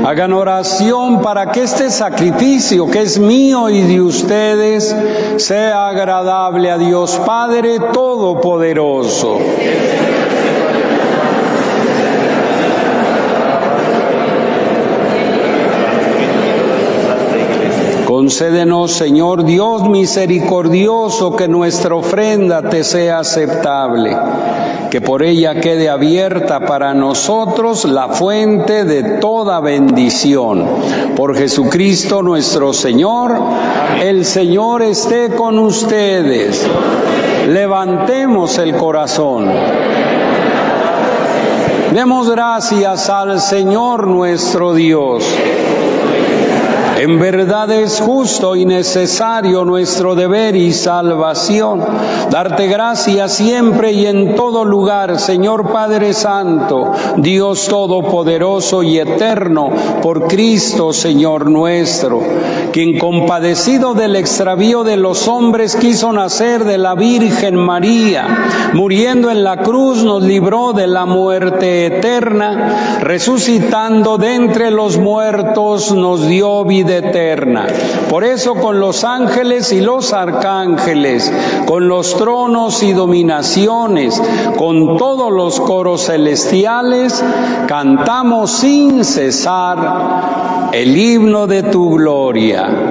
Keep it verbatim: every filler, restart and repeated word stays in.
Hagan oración para que este sacrificio que es mío y de ustedes sea agradable a Dios Padre Todopoderoso. Concédenos, Señor Dios misericordioso, que nuestra ofrenda te sea aceptable, que por ella quede abierta para nosotros la fuente de toda bendición. Por Jesucristo nuestro Señor, el Señor esté con ustedes. Levantemos el corazón. Demos gracias al Señor nuestro Dios. En verdad es justo y necesario nuestro deber y salvación, darte gracias siempre y en todo lugar, Señor Padre Santo, Dios Todopoderoso y Eterno, por Cristo, Señor nuestro, quien compadecido del extravío de los hombres quiso nacer de la Virgen María, muriendo en la cruz nos libró de la muerte eterna, resucitando de entre los muertos nos dio vida eterna. Por eso con los ángeles y los arcángeles, con los tronos y dominaciones, con todos los coros celestiales, cantamos sin cesar el himno de tu gloria.